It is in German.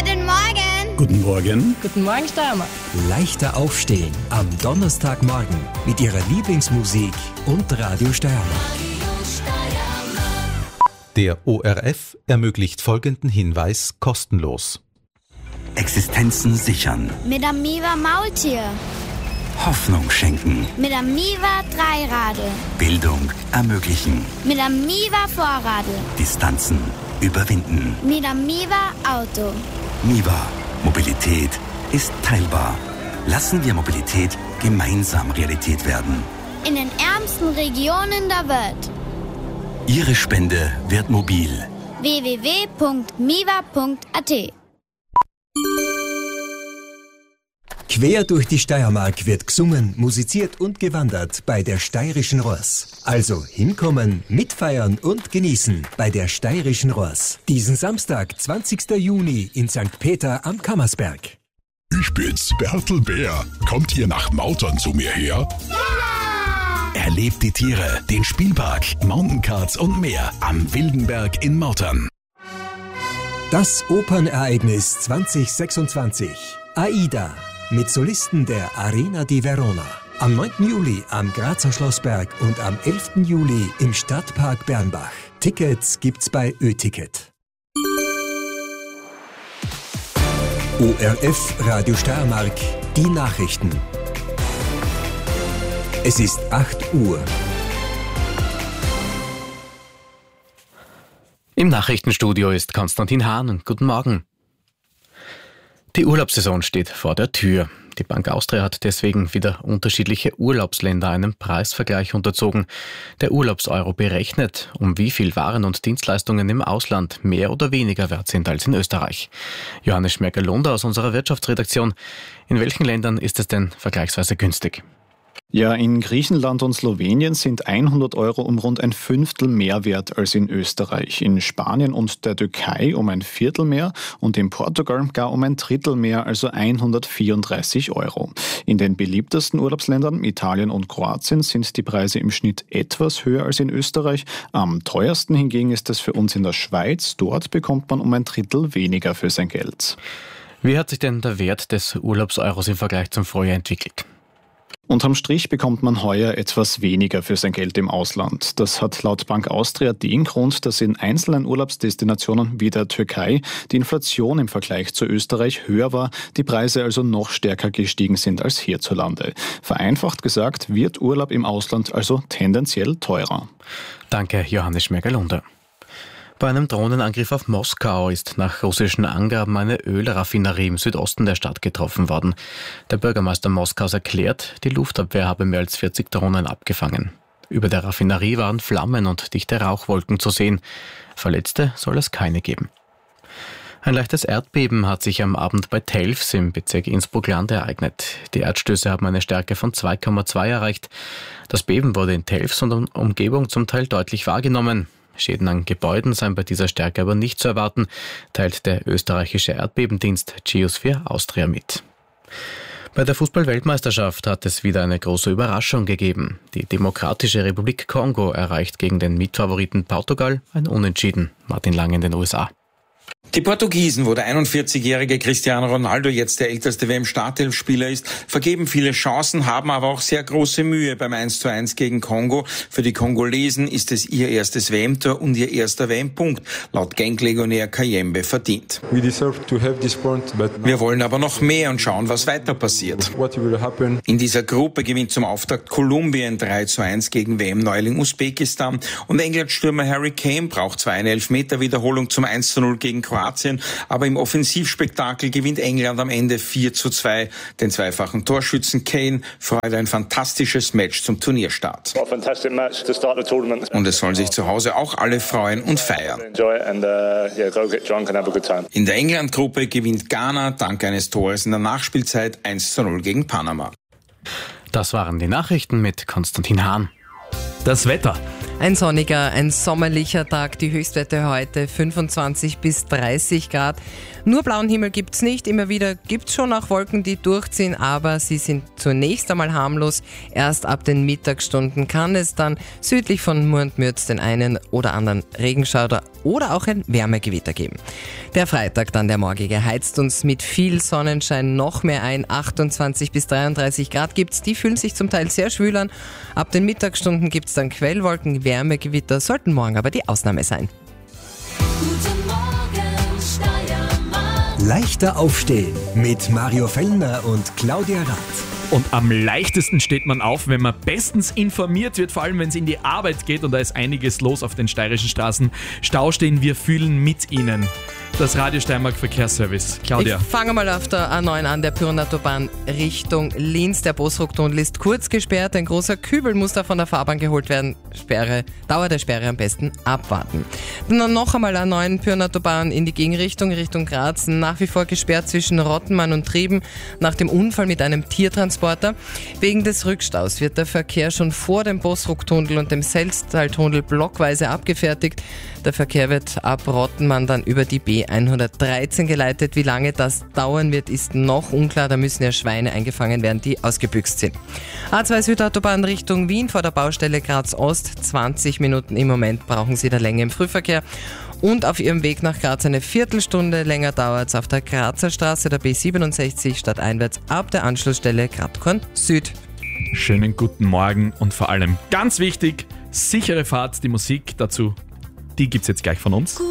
Guten Morgen. Guten Morgen. Guten Morgen, Steiermark. Leichter aufstehen am Donnerstagmorgen mit Ihrer Lieblingsmusik und Radio Steiermark. Der ORF ermöglicht folgenden Hinweis kostenlos. Existenzen sichern. Mit dem Miva Maultier. Hoffnung schenken. Mit dem Miva Dreiradl. Bildung ermöglichen. Mit dem Miva Vorradl. Distanzen überwinden. Mit dem Miva Auto. Miva. Mobilität ist teilbar. Lassen wir Mobilität gemeinsam Realität werden. In den ärmsten Regionen der Welt. Ihre Spende wird mobil. www.miva.at. Quer durch die Steiermark wird gesungen, musiziert und gewandert bei der Steirischen Ross. Also hinkommen, mitfeiern und genießen bei der Steirischen Ross. Diesen Samstag, 20. Juni in St. Peter am Kammersberg. Ich bin's, Bertel Bär. Kommt ihr nach Mautern zu mir her? Erlebt die Tiere, den Spielpark, Mountainkarts und mehr am Wildenberg in Mautern. Das Opernereignis 2026. AIDA. Mit Solisten der Arena di Verona. Am 9. Juli am Grazer Schlossberg und am 11. Juli im Stadtpark Bernbach. Tickets gibt's bei Ö-Ticket. ORF Radio Steiermark, die Nachrichten. Es ist 8 Uhr. Im Nachrichtenstudio ist Konstantin Hahn. Guten Morgen. Die Urlaubssaison steht vor der Tür. Die Bank Austria hat deswegen wieder unterschiedliche Urlaubsländer einem Preisvergleich unterzogen. Der Urlaubseuro berechnet, um wie viel Waren und Dienstleistungen im Ausland mehr oder weniger wert sind als in Österreich. Johannes Schmerger-Lunder aus unserer Wirtschaftsredaktion. In welchen Ländern ist es denn vergleichsweise günstig? Ja, in Griechenland und Slowenien sind 100 Euro um rund ein Fünftel mehr wert als in Österreich. In Spanien und der Türkei um ein Viertel mehr und in Portugal gar um ein Drittel mehr, also 134 Euro. In den beliebtesten Urlaubsländern, Italien und Kroatien, sind die Preise im Schnitt etwas höher als in Österreich. Am teuersten hingegen ist es für uns in der Schweiz. Dort bekommt man um ein Drittel weniger für sein Geld. Wie hat sich denn der Wert des Urlaubseuros im Vergleich zum Vorjahr entwickelt? Unterm Strich bekommt man heuer etwas weniger für sein Geld im Ausland. Das hat laut Bank Austria den Grund, dass in einzelnen Urlaubsdestinationen wie der Türkei die Inflation im Vergleich zu Österreich höher war, die Preise also noch stärker gestiegen sind als hierzulande. Vereinfacht gesagt wird Urlaub im Ausland also tendenziell teurer. Danke, Johannes Schmerger-Lunder. Bei einem Drohnenangriff auf Moskau ist nach russischen Angaben eine Ölraffinerie im Südosten der Stadt getroffen worden. Der Bürgermeister Moskaus erklärt, die Luftabwehr habe mehr als 40 Drohnen abgefangen. Über der Raffinerie waren Flammen und dichte Rauchwolken zu sehen. Verletzte soll es keine geben. Ein leichtes Erdbeben hat sich am Abend bei Telfs im Bezirk Innsbruck-Land ereignet. Die Erdstöße haben eine Stärke von 2,2 erreicht. Das Beben wurde in Telfs und Umgebung zum Teil deutlich wahrgenommen. Schäden an Gebäuden seien bei dieser Stärke aber nicht zu erwarten, teilt der österreichische Erdbebendienst Geosphere Austria mit. Bei der Fußball-Weltmeisterschaft hat es wieder eine große Überraschung gegeben. Die Demokratische Republik Kongo erreicht gegen den Mitfavoriten Portugal ein Unentschieden. Martin Lang in den USA. Die Portugiesen, wo der 41-jährige Cristiano Ronaldo jetzt der älteste WM-Startelfspieler ist, vergeben viele Chancen, haben aber auch sehr große Mühe beim 1:1 gegen Kongo. Für die Kongolesen ist es ihr erstes WM-Tor und ihr erster WM-Punkt, laut Genk-Legionär Kayembe verdient. Wir wollen aber noch mehr und schauen, was weiter passiert. In dieser Gruppe gewinnt zum Auftakt Kolumbien 3:1 gegen WM-Neuling Usbekistan und England-Stürmer Harry Kane braucht zwar eine Elfmeter-Wiederholung zum 1:0 gegen Kroatien, aber im Offensivspektakel gewinnt England am Ende 4:2. Den zweifachen Torschützen Kane freut ein fantastisches Match zum Turnierstart. Und es sollen sich zu Hause auch alle freuen und feiern. In der England-Gruppe gewinnt Ghana dank eines Tores in der Nachspielzeit 1:0 gegen Panama. Das waren die Nachrichten mit Konstantin Hahn. Das Wetter. Ein sonniger, ein sommerlicher Tag, die Höchstwerte heute 25 bis 30 Grad. Nur blauen Himmel gibt's nicht, immer wieder gibt's schon auch Wolken, die durchziehen, aber sie sind zunächst einmal harmlos. Erst ab den Mittagsstunden kann es dann südlich von Mur und Mürz den einen oder anderen Regenschauer oder auch ein Wärmegewitter geben. Der Freitag, dann der morgige, heizt uns mit viel Sonnenschein noch mehr ein. 28 bis 33 Grad gibt's, die fühlen sich zum Teil sehr schwül an. Ab den Mittagsstunden gibt's dann Quellwolken, Wärmegewitter, sollten morgen aber die Ausnahme sein. Guten Morgen, Steiermark. Leichter aufstehen mit Mario Fellner und Claudia Rath. Und am leichtesten steht man auf, wenn man bestens informiert wird, vor allem wenn es in die Arbeit geht und da ist einiges los auf den steirischen Straßen. Stau stehen, wir fühlen mit Ihnen. Das Radio Steiermark Verkehrsservice. Claudia. Ich fange mal auf der A9 an, der Pyrenautobahn Richtung Linz. Der Bosruck-Tunnel ist kurz gesperrt. Ein großer Kübel muss da von der Fahrbahn geholt werden. Dauer der Sperre am besten abwarten. Dann noch einmal A9 Pyrenautobahn in die Gegenrichtung, Richtung Graz. Nach wie vor gesperrt zwischen Rottenmann und Trieben nach dem Unfall mit einem Tiertransporter. Wegen des Rückstaus wird der Verkehr schon vor dem Bosruck-Tunnel und dem Selztal-Tunnel blockweise abgefertigt. Der Verkehr wird ab Rottenmann dann über die B113 geleitet. Wie lange das dauern wird, ist noch unklar. Da müssen ja Schweine eingefangen werden, die ausgebüxt sind. A2 Südautobahn Richtung Wien vor der Baustelle Graz Ost. 20 Minuten im Moment brauchen Sie der Länge im Frühverkehr. Und auf Ihrem Weg nach Graz eine Viertelstunde länger dauert es auf der Grazer Straße der B67 stadteinwärts ab der Anschlussstelle Gradkorn Süd. Schönen guten Morgen und vor allem ganz wichtig, sichere Fahrt, die Musik dazu, die gibt's jetzt gleich von uns.